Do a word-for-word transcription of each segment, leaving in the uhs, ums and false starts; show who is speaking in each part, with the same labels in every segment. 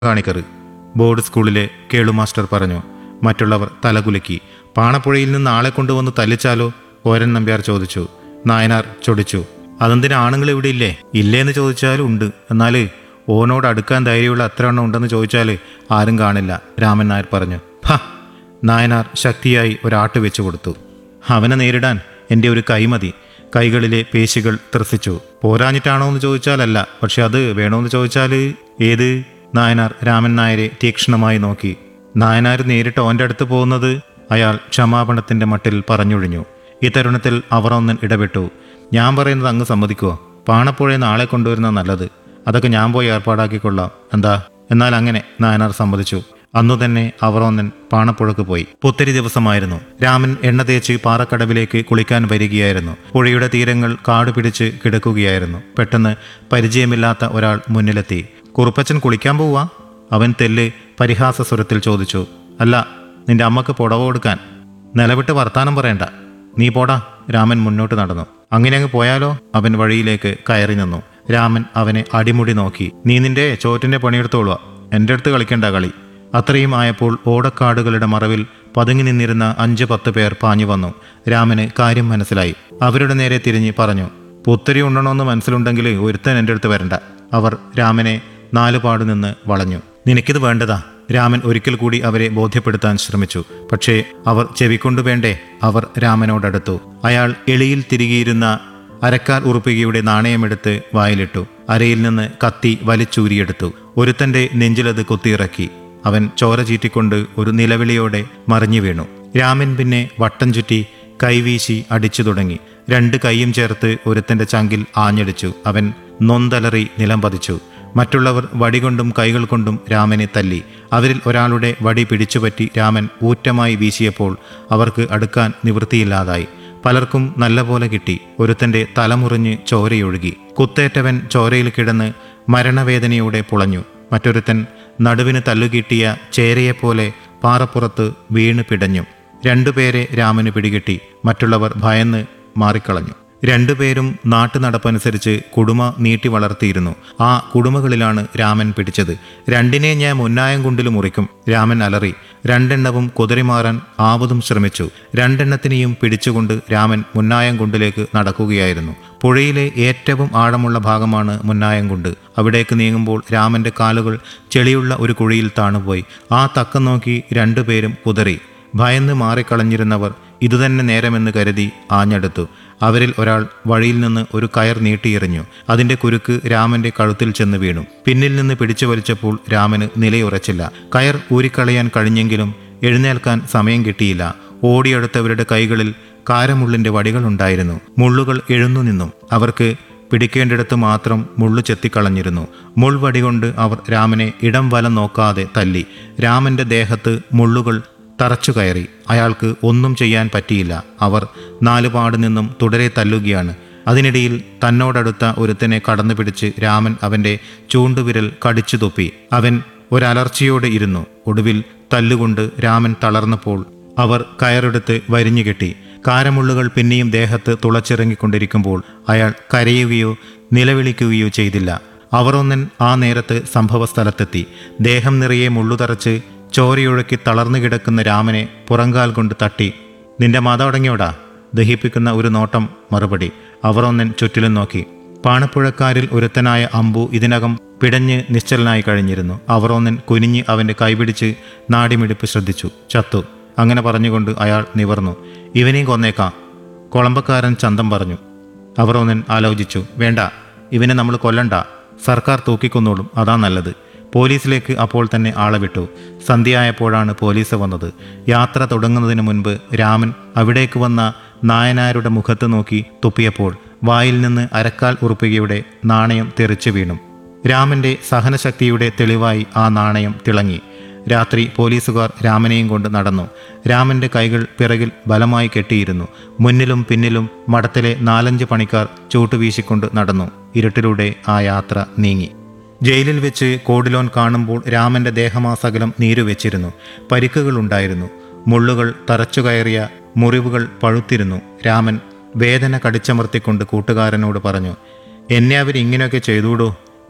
Speaker 1: കാണിക്കറ്. Board സ്കൂളിലെ Kelu master പറഞ്ഞു. മറ്റുള്ളവർ തലകുലുക്കി. പാണപ്പുഴയിൽ നിന്ന് ആളെ കൊണ്ടുവന്ന് തല്ലിച്ചാലോ? ഓരൻ നമ്പ്യാർ ചോദിച്ചു. നായനാർ ചൊടിച്ചു. അതെന്തിനാ ആണുങ്ങൾ ഇവിടെ ഇല്ലേ? ഇല്ലേന്ന് ചോദിച്ചാലും ഉണ്ട്. എന്നാൽ ഓനോട് അടുക്കാൻ ധൈര്യമുള്ള അത്ര എണ്ണം ഉണ്ടെന്ന് ചോദിച്ചാൽ ആരും കാണില്ല, രാമൻ നായർ പറഞ്ഞു. ഹ! നായനാർ ശക്തിയായി ഒരാട്ട് വെച്ചു കൊടുത്തു. അവനെ നേരിടാൻ എൻ്റെ ഒരു കൈ മതി. കൈകളിലെ പേശികൾ ത്രസിച്ചു. പോരാഞ്ഞിട്ടാണോ എന്ന് ചോദിച്ചാലല്ല, പക്ഷെ അത് വേണമെന്ന് ചോദിച്ചാൽ ഏത്? നായനാർ രാമൻ നായരെ തീക്ഷ്ണമായി നോക്കി. നായനാർ നേരിട്ട് ഓൻ്റെ അടുത്ത് പോകുന്നത് അയാൾ ക്ഷമാപണത്തിൻ്റെ മട്ടിൽ പറഞ്ഞൊഴിഞ്ഞു. ഈ തരുണത്തിൽ അവർ ഒന്നൻ ഇടപെട്ടു. ഞാൻ പറയുന്നത് അങ്ങ് സമ്മതിക്കുമോ? പാണപ്പുഴയിൽ നാളെ കൊണ്ടുവരുന്ന നല്ലത്. അതൊക്കെ ഞാൻ പോയി ഏർപ്പാടാക്കിക്കൊള്ളാം. എന്താ? എന്നാൽ അങ്ങനെ നായനാർ സമ്മതിച്ചു. അന്നു തന്നെ അവർ ഒന്നൻ പാണപ്പുഴക്ക് പോയി. പുത്തരി ദിവസമായിരുന്നു. രാമൻ എണ്ണ തേച്ച് പാറക്കടവിലേക്ക് കുളിക്കാൻ വരികയായിരുന്നു. പുഴയുടെ തീരങ്ങൾ കാട് പിടിച്ച് കിടക്കുകയായിരുന്നു. പെട്ടെന്ന് പരിചയമില്ലാത്ത ഒരാൾ മുന്നിലെത്തി. കുറുപ്പച്ചൻ കുളിക്കാൻ പോവാ? അവൻ തെല്ല് പരിഹാസ സ്വരത്തിൽ ചോദിച്ചു. അല്ല, നിന്റെ അമ്മക്ക് പുടവ കൊടുക്കാൻ. നിലവിട്ട് വർത്താനം പറയണ്ട, നീ പോടാ. രാമൻ മുന്നോട്ട് നടന്നു. അങ്ങനെ അങ്ങ് പോയാലോ? അവൻ വഴിയിലേക്ക് കയറി നിന്നു. രാമൻ അവനെ അടിമുടി നോക്കി. നീ നിന്റെ ചോറ്റിന്റെ പണിയെടുത്തോളുക, എൻ്റെ അടുത്ത് കളിക്കണ്ട കളി. അത്രയും ആയപ്പോൾ ഓടക്കാടുകളുടെ മറവിൽ പതുങ്ങി നിന്നിരുന്ന അഞ്ച് പത്ത് പേർ പാഞ്ഞു വന്നു. രാമന് കാര്യം മനസ്സിലായി. അവരുടെ നേരെ തിരിഞ്ഞ് പറഞ്ഞു. പുത്തരി ഉണ്ണണമെന്ന് മനസ്സിലുണ്ടെങ്കിൽ ഒരുത്തൻ എൻ്റെ അടുത്ത് വരണ്ട. അവർ രാമനെ നാലുപാടു നിന്ന് വളഞ്ഞു. നിനക്കിത് വേണ്ടതാ? രാമൻ ഒരിക്കൽ കൂടി അവരെ ബോധ്യപ്പെടുത്താൻ ശ്രമിച്ചു. പക്ഷേ അവർ ചെവിക്കൊണ്ടു വേണ്ടേ? അവർ രാമനോടടുത്തു. അയാൾ എളിയിൽ തിരികിയിരുന്ന അരക്കാൽ ഉറുപ്പികയുടെ നാണയമെടുത്ത് വായിലിട്ടു. അരയിൽ നിന്ന് കത്തി വലിച്ചൂരിയെടുത്തു. ഒരുത്തന്റെ നെഞ്ചിലത് കുത്തിയിറക്കി. അവൻ ചോര ചീറ്റിക്കൊണ്ട് ഒരു നിലവിളിയോടെ മറിഞ്ഞു വീണു. രാമൻ പിന്നെ വട്ടം ചുറ്റി കൈവീശി അടിച്ചു തുടങ്ങി. രണ്ട് കൈയും ചേർത്ത് ഒരുത്തന്റെ ചങ്കിൽ ആഞ്ഞടിച്ചു. അവൻ നൊന്തലറി നിലം പതിച്ചു. മറ്റുള്ളവർ വടികൊണ്ടും കൈകൾ കൊണ്ടും രാമനെ തല്ലി. അവരിൽ ഒരാളുടെ വടി പിടിച്ചുപറ്റി രാമൻ ഊറ്റമായി വീശിയപ്പോൾ അവർക്ക് അടുക്കാൻ നിവൃത്തിയില്ലാതായി. പലർക്കും നല്ലപോലെ കിട്ടി. ഒരുത്തന്റെ തലമുറിഞ്ഞ് ചോരയൊഴുകി. കുത്തേറ്റവൻ ചോരയിൽ കിടന്ന് മരണവേദനയോടെ പുളഞ്ഞു. മറ്റൊരുത്തൻ നടുവിന് തല്ലുകിട്ടിയ ചേരയെപ്പോലെ പാറപ്പുറത്ത് വീണ് പിടഞ്ഞു. രണ്ടുപേരെ രാമന് പിടികിട്ടി. മറ്റുള്ളവർ ഭയന്ന് മാറിക്കളഞ്ഞു. രണ്ടുപേരും നാട്ടുനടപ്പനുസരിച്ച് കുടുമ നീട്ടി വളർത്തിയിരുന്നു. ആ കുടുമകളിലാണ് രാമൻ പിടിച്ചത്. രണ്ടിനെ ഞാൻ മുന്നായം കുണ്ടിൽ മുറിക്കും. രാമൻ അലറി. രണ്ടെണ്ണവും കുതിരിമാറാൻ ആവതും ശ്രമിച്ചു. രണ്ടെണ്ണത്തിനെയും പിടിച്ചുകൊണ്ട് രാമൻ മുന്നായം കുണ്ടിലേക്ക് നടക്കുകയായിരുന്നു. പുഴയിലെ ഏറ്റവും ആഴമുള്ള ഭാഗമാണ് മുന്നായം കുണ്ട്. അവിടേക്ക് നീങ്ങുമ്പോൾ രാമന്റെ കാലുകൾ ചെളിയുള്ള ഒരു കുഴിയിൽ താണുപോയി. ആ തക്കം നോക്കി രണ്ടുപേരും കുതറി. ഭയന്ന് മാറിക്കളഞ്ഞിരുന്നവർ ഇതുതന്നെ നേരമെന്ന് കരുതി ആഞ്ഞെടുത്തു. അവരിൽ ഒരാൾ വഴിയിൽ നിന്ന് ഒരു കയർ നീട്ടിയെറിഞ്ഞു. അതിന്റെ കുരുക്ക് രാമന്റെ കഴുത്തിൽ ചെന്ന് വീണു. പിന്നിൽ നിന്ന് പിടിച്ചു വലിച്ചപ്പോൾ രാമന് നിലയുറച്ചില്ല. കയർ ഊരിക്കളയാൻ കഴിഞ്ഞെങ്കിലും എഴുന്നേൽക്കാൻ സമയം കിട്ടിയില്ല. ഓടിയെടുത്തവരുടെ കൈകളിൽ കാരമുള്ളിന്റെ വടികളുണ്ടായിരുന്നു. മുള്ളുകൾ എഴുന്നു നിന്നു. അവർക്ക് പിടിക്കേണ്ടിടത്ത് മാത്രം മുള്ളു ചെത്തിക്കളഞ്ഞിരുന്നു. മുൾവടി കൊണ്ട് അവർ രാമനെ ഇടം വലം നോക്കാതെ തല്ലി. രാമന്റെ ദേഹത്ത് മുള്ളുകൾ തറച്ചു കയറി. അയാൾക്ക് ഒന്നും ചെയ്യാൻ പറ്റിയില്ല. അവർ നാലുപാട് നിന്നും തുടരെ തല്ലുകയാണ്. അതിനിടയിൽ തന്നോടടുത്ത ഒരുത്തനെ കടന്നു പിടിച്ച് രാമൻ അവന്റെ ചൂണ്ടുവിരൽ കടിച്ചു തുപ്പി. അവൻ ഒരലർച്ചയോടെ ഇരുന്നു. ഒടുവിൽ തല്ലുകൊണ്ട് രാമൻ തളർന്നപ്പോൾ അവർ കയറെടുത്ത് വരിഞ്ഞുകെട്ടി. കാരമുള്ളുകൾ പിന്നെയും ദേഹത്ത് തുളച്ചിറങ്ങിക്കൊണ്ടിരിക്കുമ്പോൾ അയാൾ കരയുകയോ നിലവിളിക്കുകയോ ചെയ്തില്ല. അവർ ഒന്നൻ ആ നേരത്ത് സംഭവ സ്ഥലത്തെത്തി. ദേഹം നിറയെ മുള്ളുതറച്ച് ചോരയൊഴുക്കി തളർന്നു കിടക്കുന്ന രാമനെ പുറങ്കാൽ കൊണ്ട് തട്ടി. നിന്റെ മതം അടങ്ങിയോടാ? ദഹിപ്പിക്കുന്ന ഒരു നോട്ടം മറുപടി. അവർ ഒന്നൻ ചുറ്റിലും നോക്കി. പാണപ്പുഴക്കാരിൽ ഒരുത്തനായ അമ്പു ഇതിനകം പിടഞ്ഞ് നിശ്ചലനായി കഴിഞ്ഞിരുന്നു. അവർ ഒന്നൻ കുനിഞ്ഞ് അവൻ്റെ കൈപിടിച്ച് നാടിമിടിപ്പ് ശ്രദ്ധിച്ചു. ചത്തു. അങ്ങനെ പറഞ്ഞുകൊണ്ട് അയാൾ നിവർന്നു. ഇവനെയും കൊന്നേക്കാം, കൊളമ്പക്കാരൻ ചന്തം പറഞ്ഞു. അവർ ഒന്നൻ ആലോചിച്ചു. വേണ്ട, ഇവനെ നമ്മൾ കൊല്ലണ്ട. സർക്കാർ തൂക്കിക്കൊന്നോളും, അതാ നല്ലത്. പോലീസിലേക്ക് അപ്പോൾ തന്നെ ആളെ വിട്ടു. സന്ധ്യയായപ്പോഴാണ് പോലീസ് വന്നത്. യാത്ര തുടങ്ങുന്നതിന് മുൻപ് രാമൻ അവിടേക്ക് വന്ന നായനാരുടെ മുഖത്ത് നോക്കി തുപ്പിയപ്പോൾ വായിൽ നിന്ന് അരക്കാൽ ഉറുപ്പികയുടെ നാണയം തെറിച്ചു വീണു. രാമന്റെ സഹനശക്തിയുടെ തെളിവായി ആ നാണയം തിളങ്ങി. രാത്രി പോലീസുകാർ രാമനെയും കൊണ്ട് നടന്നു. രാമന്റെ കൈകൾ പിറകിൽ ബലമായി കെട്ടിയിരുന്നു. മുന്നിലും പിന്നിലും മഠത്തിലെ നാലഞ്ച് പണിക്കാർ ചൂട്ടുവീശിക്കൊണ്ട് നടന്നു. ഇരുട്ടിലൂടെ ആ യാത്ര നീങ്ങി. ജയിലിൽ വെച്ച് കോടിലോൻ കാണുമ്പോൾ രാമന്റെ ദേഹമാസകലം നീരുവെച്ചിരുന്നു. പരിക്കുകളുണ്ടായിരുന്നു. മുള്ളുകൾ തറച്ചുകയറിയ മുറിവുകൾ പഴുത്തിരുന്നു. രാമൻ വേദന കടിച്ചമർത്തിക്കൊണ്ട് കൂട്ടുകാരനോട് പറഞ്ഞു. എന്നെ അവരിങ്ങനെയൊക്കെ ചെയ്തൂടോ?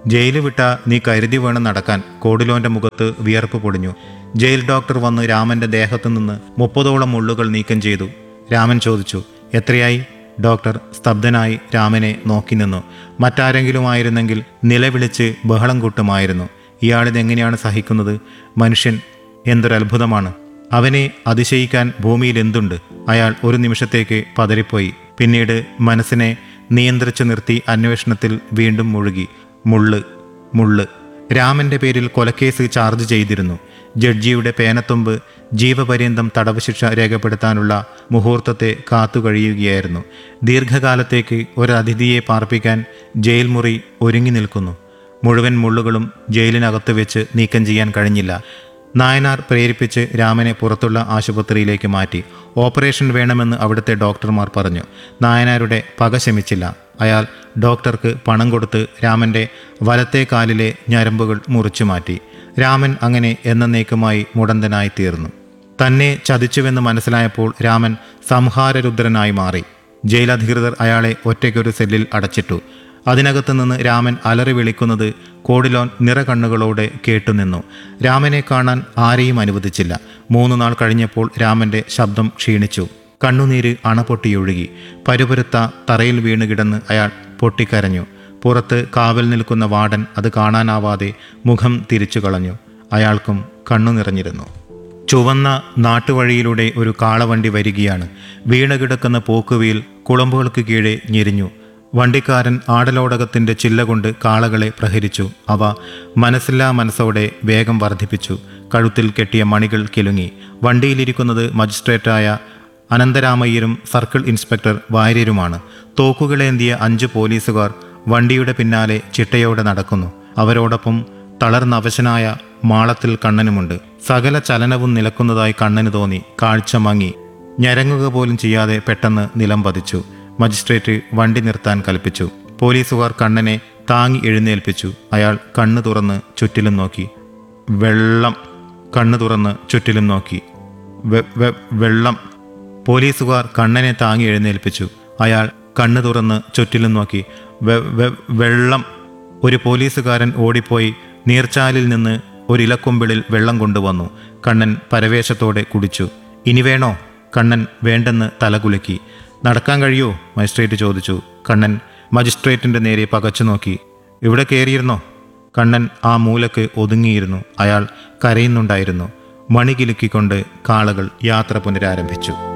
Speaker 1: ജയില് വിട്ട നീ കരുതി വേണം നടക്കാൻ. കോടിലോന്റെ മുഖത്ത് വിയർപ്പ് പൊടിഞ്ഞു. ജയിൽ ഡോക്ടർ വന്ന് രാമന്റെ ദേഹത്തു നിന്ന് മുപ്പതോളം മുള്ളുകൾ നീക്കം ചെയ്തു. രാമൻ ചോദിച്ചു, എത്രയായി? ഡോക്ടർ സ്തബ്ധനായി രാമനെ നോക്കി നിന്നു. മറ്റാരെങ്കിലും ആയിരുന്നെങ്കിൽ നിലവിളിച്ച് ബഹളം കൂട്ടുമായിരുന്നു. ഇയാളിതെങ്ങനെയാണ് സഹിക്കുന്നത്? മനുഷ്യൻ എന്തൊരത്ഭുതമാണ്. അവനെ അതിശയിക്കാൻ ഭൂമിയിൽ എന്തുണ്ട്? അയാൾ ഒരു നിമിഷത്തേക്ക് പതറിപ്പോയി. പിന്നീട് മനസ്സിനെ നിയന്ത്രിച്ചു നിർത്തി അന്വേഷണത്തിൽ വീണ്ടും മുഴുകി. മുള്ള് മുള്ള് രാമന്റെ പേരിൽ കൊലക്കേസ് ചാർജ് ചെയ്തിരുന്നു. ജഡ്ജിയുടെ പേനത്തുമ്പ് ജീവപര്യന്തം തടവ് ശിക്ഷ രേഖപ്പെടുത്താനുള്ള മുഹൂർത്തത്തെ കാത്തുകഴിയുകയായിരുന്നു. ദീർഘകാലത്തേക്ക് ഒരതിഥിയെ പാർപ്പിക്കാൻ ജയിൽ മുറി ഒരുങ്ങി നിൽക്കുന്നു. മുഴുവൻ മുള്ളുകളും ജയിലിനകത്ത് വെച്ച് നീക്കം ചെയ്യാൻ കഴിഞ്ഞില്ല. നായനാർ പ്രേരിപ്പിച്ച് രാമനെ പുറത്തുള്ള ആശുപത്രിയിലേക്ക് മാറ്റി. ഓപ്പറേഷൻ വേണമെന്ന് അവിടുത്തെ ഡോക്ടർമാർ പറഞ്ഞു. നായനാരുടെ പക ശമിച്ചില്ല. അയാൾ ഡോക്ടർക്ക് പണം കൊടുത്ത് രാമൻ്റെ വലത്തെ കാലിലെ ഞരമ്പുകൾ മുറിച്ചു മാറ്റി. രാമൻ അങ്ങനെ എന്നേക്കുമായി മുടന്തനായി തീർന്നു. തന്നെ ചതിച്ചുവെന്ന് മനസ്സിലായപ്പോൾ രാമൻ സംഹാരരുദ്രനായി മാറി. ജയിലധികൃതർ അയാളെ ഒറ്റയ്ക്കൊരു സെല്ലിൽ അടച്ചിട്ടു. അതിനകത്തു നിന്ന് രാമൻ അലറി വിളിക്കുന്നത് കോടിലോൻ നിറകണ്ണുകളോടെ കേട്ടുനിന്നു. രാമനെ കാണാൻ ആരെയും അനുവദിച്ചില്ല. മൂന്നു നാൾ കഴിഞ്ഞപ്പോൾ രാമൻ്റെ ശബ്ദം ക്ഷീണിച്ചു. കണ്ണുനീര് അണപൊട്ടിയൊഴുകി. പരുപരുത്ത തറയിൽ വീണ് കിടന്ന് അയാൾ പൊട്ടിക്കരഞ്ഞു. പുറത്ത് കാവൽ നിൽക്കുന്ന വാർഡൻ അത് കാണാനാവാതെ മുഖം തിരിച്ചു കളഞ്ഞു. അയാൾക്കും കണ്ണു നിറഞ്ഞിരുന്നു. ചുവന്ന നാട്ടുവഴിയിലൂടെ ഒരു കാളവണ്ടി വരികയാണ്. വീണ് കിടക്കുന്ന പോക്കുവീൽ കുളമ്പുകൾക്ക് കീഴെ ഞെരിഞ്ഞു. വണ്ടിക്കാരൻ ആടലോടകത്തിൻ്റെ ചില്ല കൊണ്ട് കാളകളെ പ്രഹരിച്ചു. അവ മനസ്സില്ലാ മനസ്സോടെ വേഗം വർദ്ധിപ്പിച്ചു. കഴുത്തിൽ കെട്ടിയ മണികൾ കിലുങ്ങി. വണ്ടിയിലിരിക്കുന്നത് മജിസ്ട്രേറ്റായ അനന്തരാമയ്യരും സർക്കിൾ ഇൻസ്പെക്ടർ വാര്യരുമാണ്. തോക്കുകളേന്തിയ അഞ്ച് പോലീസുകാർ വണ്ടിയുടെ പിന്നാലെ ചിട്ടയോടെ നടക്കുന്നു. അവരോടൊപ്പം തളർന്നവശനായ മാളത്തിൽ കണ്ണനുമുണ്ട്. സകല ചലനവും നിലക്കുന്നതായി കണ്ണന് തോന്നി. കാഴ്ച മങ്ങി. ഞരങ്ങുക പോലും ചെയ്യാതെ പെട്ടെന്ന് നിലം പതിച്ചു. മജിസ്ട്രേറ്റ് വണ്ടി നിർത്താൻ കൽപ്പിച്ചു. പോലീസുകാർ കണ്ണനെ താങ്ങി എഴുന്നേൽപ്പിച്ചു. അയാൾ കണ്ണു തുറന്ന് ചുറ്റിലും നോക്കി. വെള്ളം. കണ്ണു തുറന്ന് ചുറ്റിലും നോക്കി. വെള്ളം. പോലീസുകാർ കണ്ണനെ താങ്ങി എഴുന്നേൽപ്പിച്ചു. അയാൾ കണ്ണു തുറന്ന് ചുറ്റിലും നോക്കി. വെള്ളം. ഒരു പോലീസുകാരൻ ഓടിപ്പോയി നീർച്ചാലിൽ നിന്ന് ഒരിലക്കൊമ്പിളിൽ വെള്ളം കൊണ്ടുവന്നു. കണ്ണൻ പരവേശത്തോടെ കുടിച്ചു. ഇനി വേണോ? കണ്ണൻ വേണ്ടെന്ന് തലകുലുക്കി. നടക്കാൻ കഴിയോ? മജിസ്ട്രേറ്റ് ചോദിച്ചു. കണ്ണൻ മജിസ്ട്രേറ്റിൻ്റെ നേരെ പകച്ചു നോക്കി. ഇവിടെ കയറിയിരുന്നോ? കണ്ണൻ ആ മൂലക്ക് ഒതുങ്ങിയിരുന്നു. അയാൾ കരയുന്നുണ്ടായിരുന്നു. മണി കിലുക്കിക്കൊണ്ട് കാളകൾ യാത്ര പുനരാരംഭിച്ചു.